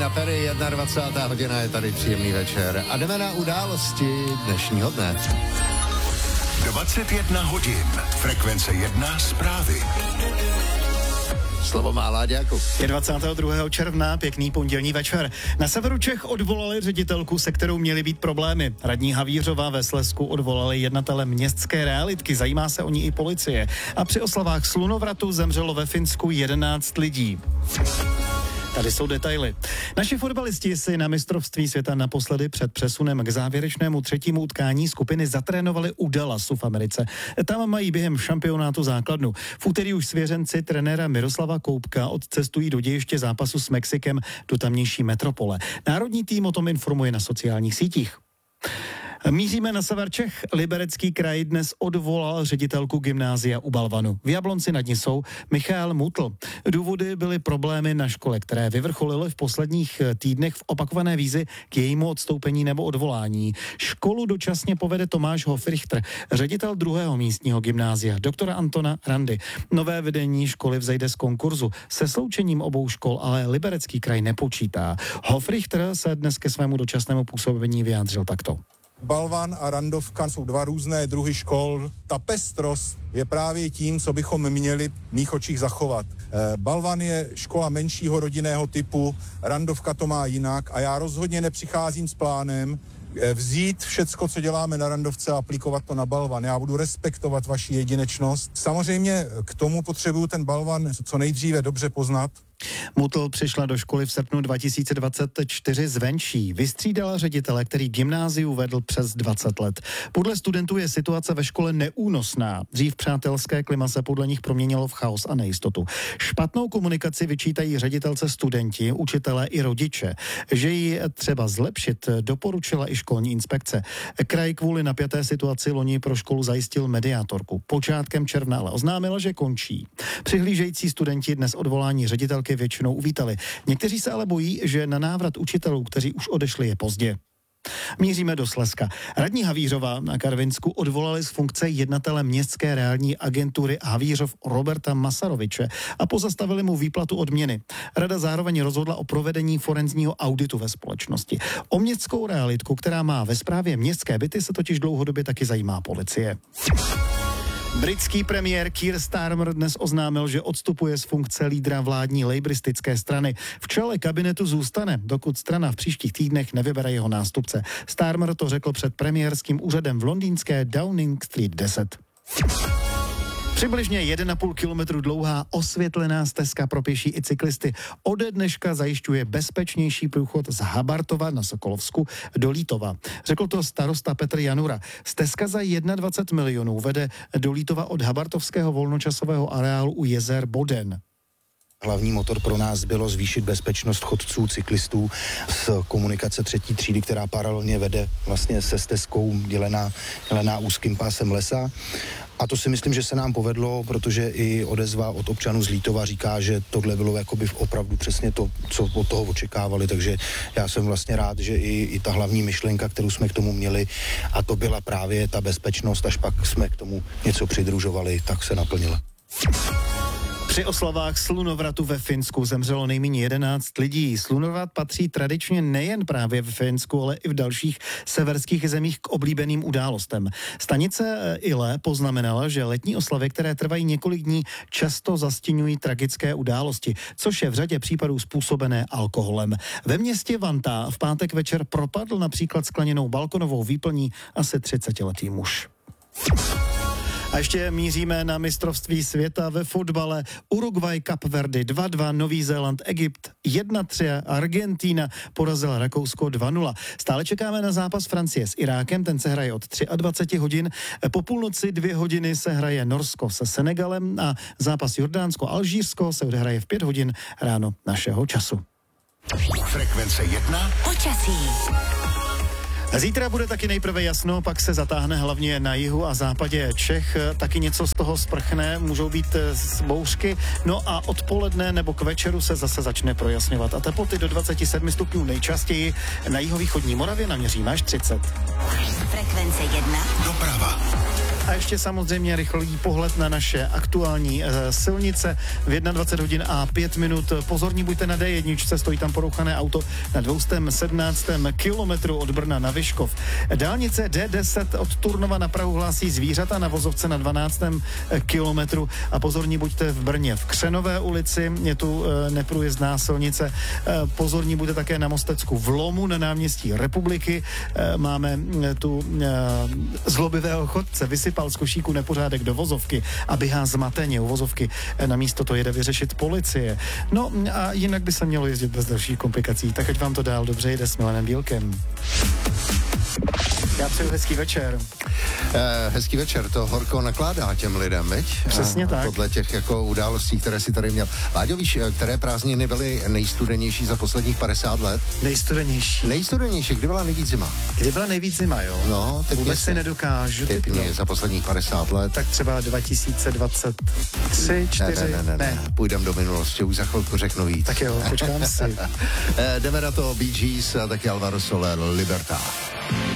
Kateřina Perry, 21. hodina, je tady příjemný večer. A jdeme na události dnešního dne. 21 hodin, frekvence 1, zprávy. Slovo má Láďa Jakub. Je 22. června, pěkný pondělní večer. Na severu Čech odvolali ředitelku, se kterou měly být problémy. Radní Havířová ve Slezsku odvolali jednatele městské realitky, zajímá se o ní i policie. A při oslavách slunovratu zemřelo ve Finsku 11 lidí. Tady jsou detaily. Naši fotbalisti si na mistrovství světa naposledy před přesunem k závěrečnému třetímu utkání skupiny zatrénovali u Dallasu v Americe. Tam mají během šampionátu základnu. V úterý už svěřenci trenéra Miroslava Koubka odcestují do dějiště zápasu s Mexikem do tamnější metropole. Národní tým o tom informuje na sociálních sítích. Míříme na sever Čech. Liberecký kraj dnes odvolal ředitelku gymnázia u Balvanu. V Jablonci nad Nisou Michal Mutl. Důvody byly problémy na škole, které vyvrcholily v posledních týdnech v opakované výzvy k jejímu odstoupení nebo odvolání. Školu dočasně povede Tomáš Hofrichter, ředitel druhého místního gymnázia, doktora Antona Randy. Nové vedení školy vzejde z konkurzu. Se sloučením obou škol ale Liberecký kraj nepočítá. Hofrichter se dnes ke svému dočasnému působení vyjádřil takto. Balvan a Randovka jsou dva různé druhy škol. Ta pestrost je právě tím, co bychom měli v mých očích zachovat. Balvan je škola menšího rodinného typu, Randovka to má jinak a já rozhodně nepřicházím s plánem vzít všecko, co děláme na Randovce a aplikovat to na Balvan. Já budu respektovat vaši jedinečnost. Samozřejmě k tomu potřebuju ten Balvan co nejdříve dobře poznat. Mutl přišla do školy v srpnu 2024 zvenčí. Vystřídala ředitele, který gymnáziu vedl přes 20 let. Podle studentů je situace ve škole neúnosná. Dřív přátelské klima se podle nich proměnilo v chaos a nejistotu. Špatnou komunikaci vyčítají ředitelce studenti, učitelé i rodiče. Že ji třeba zlepšit, doporučila i školní inspekce. Kraj kvůli napjaté situaci loni pro školu zajistil mediátorku. Počátkem června ale oznámila, že končí. Přihlížející studenti dnes odvolání ředitelky většinou uvítali. Někteří se ale bojí, že na návrat učitelů, kteří už odešli, je pozdě. Míříme do Slezska. Radní Havířová na Karvinsku odvolali z funkce jednatele městské reální agentury Havířov Roberta Masaroviče a pozastavili mu výplatu odměny. Rada zároveň rozhodla o provedení forenzního auditu ve společnosti. O městskou realitku, která má ve správě městské byty, se totiž dlouhodobě taky zajímá policie. Britský premiér Keir Starmer dnes oznámil, že odstupuje z funkce lídra vládní lejbristické strany. V čele kabinetu zůstane, dokud strana v příštích týdnech nevybere jeho nástupce. Starmer to řekl před premiérským úřadem v londýnské Downing Street 10. Přibližně 1,5 kilometru dlouhá osvětlená stezka pro pěší i cyklisty ode dneška zajišťuje bezpečnější průchod z Habartova na Sokolovsku do Lítova. Řekl to starosta Petr Janura. Stezka za 21 milionů vede do Lítova od Habartovského volnočasového areálu u jezer Boden. Hlavní motor pro nás bylo zvýšit bezpečnost chodců, cyklistů z komunikace 3. třídy, která paralelně vede vlastně se stezkou dělená úzkým pásem lesa. A to si myslím, že se nám povedlo, protože i odezva od občanů z Lítova říká, že tohle bylo jakoby opravdu přesně to, co od toho očekávali, takže já jsem vlastně rád, že i ta hlavní myšlenka, kterou jsme k tomu měli, a to byla právě ta bezpečnost, až pak jsme k tomu něco přidružovali, tak se naplnila. Při oslavách slunovratu ve Finsku zemřelo nejméně 11 lidí. Slunovrat patří tradičně nejen právě v Finsku, ale i v dalších severských zemích k oblíbeným událostem. Stanice Yle poznamenala, že letní oslavy, které trvají několik dní, často zastěňují tragické události, což je v řadě případů způsobené alkoholem. Ve městě Vantaa v pátek večer propadl například skleněnou balkonovou výplní asi 30letý muž. A ještě míříme na mistrovství světa ve fotbale. Uruguay, Kapverdy 2-2, Nový Zéland, Egypt 1-3, Argentína porazila Rakousko 2-0. Stále čekáme na zápas Francie s Irákem, ten se hraje od 23 hodin. Po půlnoci 2 hodiny se hraje Norsko se Senegalem a zápas Jordánsko-Alžírsko se odehraje v 5 hodin ráno našeho času. Frekvence 1. Počasí. Zítra bude taky nejprve jasno, pak se zatáhne hlavně na jihu a západě Čech. Taky něco z toho sprchne, můžou být bouřky. No a odpoledne nebo k večeru se zase začne projasňovat. A teploty do 27 stupňů nejčastěji. Na jihovýchodní Moravě naměříme až 30. Frekvence 1. Doprava. A ještě samozřejmě rychlý pohled na naše aktuální silnice v 21 hodin a 5 minut. Pozorní buďte na D1, stojí tam porouchané auto na 217. kilometru od Brna na Vyškov. Dálnice D10 od Turnova na Prahu hlásí zvířata na vozovce na 12. kilometru a pozorní buďte v Brně v Křenové ulici, je tu neprůjezdná silnice. Pozorní buďte také na Mostecku v Lomu na náměstí Republiky. Máme tu zlobivého chodce, vysypal z košíku nepořádek do vozovky a běhá zmateně u vozovky. Na místo to jede vyřešit policie. No a jinak by se mělo jezdit bez dalších komplikací. Tak ať vám to dál dobře jde s Milanem Bílkem. Já přeju hezký večer. Hezký večer, to horko nakládá těm lidem, veď? Přesně tak. Podle těch jako událostí, které si tady měl. Láďo, víš, které prázdniny byly nejstudenější za posledních 50 let? Nejstudenější. Nejstudenější, kdy byla nejvíc zima? Kdy byla nejvíc zima, jo? No, vůbec si nedokážu. Typně za posledních 50 let. Tak třeba 2023, 4. Ne. Půjdem do minulosti, už za chvilku řeknu víc. Tak jo, počkám si. Jdeme na to, Bee Gees a taky Alvaro Soler, Libertad.